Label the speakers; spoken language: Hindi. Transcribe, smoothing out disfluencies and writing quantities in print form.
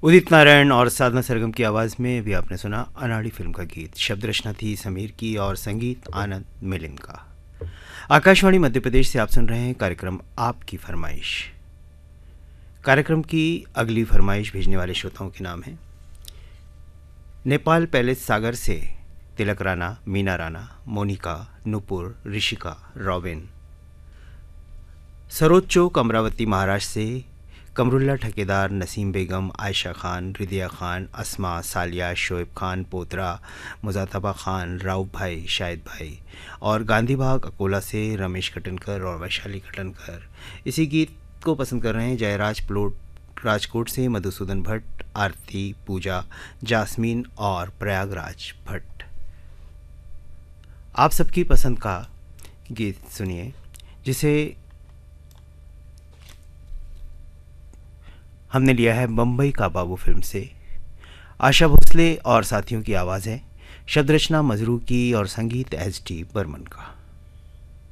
Speaker 1: उदित नारायण और साधना सरगम की आवाज़ में भी आपने सुना अनाड़ी फिल्म का गीत। शब्द रचना थी समीर की और संगीत आनंद मिलिंद का। आकाशवाणी मध्य प्रदेश से आप सुन रहे हैं कार्यक्रम आपकी फरमाइश। कार्यक्रम की अगली फरमाइश भेजने वाले श्रोताओं के नाम हैं नेपाल पैलेस सागर से तिलक राणा, मीना राणा, मोनिका, नुपुर, ऋषिका, रॉबिन। सरोज चौक अमरावती महाराष्ट्र से कमरुल्ला ठेकेदार, नसीम बेगम, आयशा खान, रिदिया खान, अस्मा, सालिया, शोएब खान, पोतरा, मुजातबा खान, राउफ भाई, शाहिद भाई और गांधी बाग अकोला से रमेश कटनकर और वैशाली कटनकर। इसी गीत को पसंद कर रहे हैं जयराज प्लोट राजकोट से मधुसूदन भट्ट, आरती, पूजा, जास्मीन और प्रयागराज भट्ट। आप सबकी पसंद का गीत सुनिए जिसे हमने लिया है बम्बई का बाबू फिल्म से। आशा भोसले और साथियों की आवाज़ है। शब्द रचना मजरू की और संगीत एस टी बर्मन का।